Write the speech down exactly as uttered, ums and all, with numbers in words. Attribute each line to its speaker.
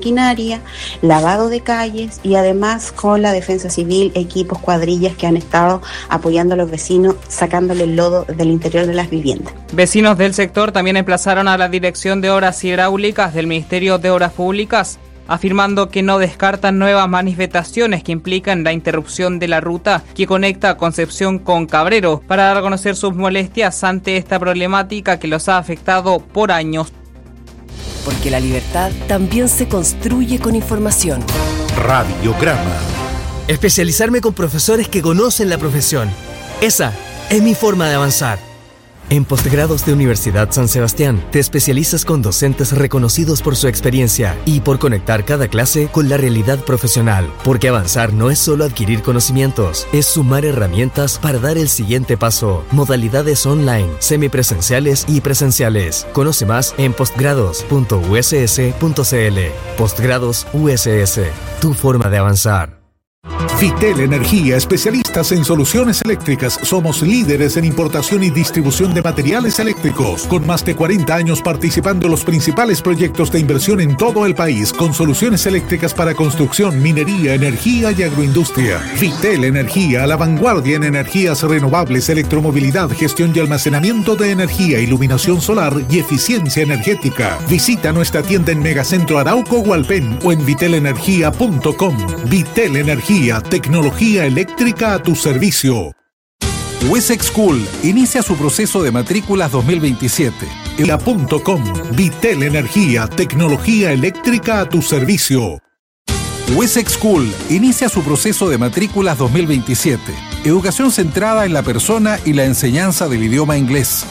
Speaker 1: maquinaria, lavado de calles y además con la defensa civil, equipos, cuadrillas que han estado apoyando a los vecinos, sacándole el lodo del interior de las viviendas.
Speaker 2: Vecinos del sector también emplazaron a la Dirección de Obras Hidráulicas del Ministerio de Obras Públicas, afirmando que no descartan nuevas manifestaciones que implican la interrupción de la ruta que conecta Concepción con Cabrero, para dar a conocer sus molestias ante esta problemática que los ha afectado por años.
Speaker 3: Porque la libertad también se construye con información.
Speaker 4: Radiograma.
Speaker 5: Especializarme con profesores que conocen la profesión. Esa es mi forma de avanzar. En Postgrados de Universidad San Sebastián, te especializas con docentes reconocidos por su experiencia y por conectar cada clase con la realidad profesional. Porque avanzar no es solo adquirir conocimientos, es sumar herramientas para dar el siguiente paso. Modalidades online, semipresenciales y presenciales. Conoce más en postgrados punto u s s punto c l. Postgrados U S S, tu forma de avanzar.
Speaker 4: Vitel Energía, especialistas en soluciones eléctricas. Somos líderes en importación y distribución de materiales eléctricos, con más de cuarenta años participando en los principales proyectos de inversión en todo el país, con soluciones eléctricas para construcción, minería, energía y agroindustria. Vitel Energía, a la vanguardia en energías renovables, electromovilidad, gestión y almacenamiento de energía, iluminación solar y eficiencia energética. Visita nuestra tienda en Megacentro Arauco Hualpén o en vitel energía punto com. Vitel Energía, tecnología eléctrica a tu servicio.
Speaker 6: Wessex School inicia su proceso de matrículas dos mil veintisiete.
Speaker 4: E A punto com. Vitel Energía, tecnología eléctrica a tu servicio.
Speaker 6: Wessex School inicia su proceso de matrículas dos mil veintisiete. Educación centrada en la persona y la enseñanza del idioma inglés.